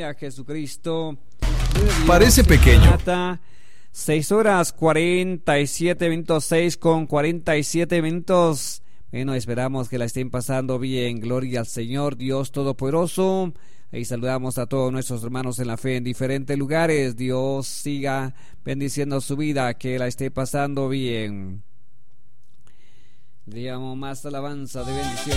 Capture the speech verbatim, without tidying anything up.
Gloria a Jesucristo. Parece pequeño. seis horas cuarenta y siete minutos, seis con cuarenta y siete minutos. Bueno, esperamos que la estén pasando bien. Gloria al Señor, Dios Todopoderoso. Ahí saludamos a todos nuestros hermanos en la fe en diferentes lugares. Dios siga bendiciendo su vida, que la esté pasando bien. Digamos más alabanza de bendición.